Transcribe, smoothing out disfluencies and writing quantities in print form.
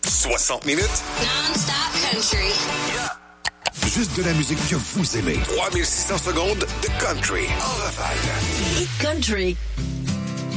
60 minutes. Non-stop country. Juste de la musique que vous aimez. 3600 secondes de country en rafale. Country.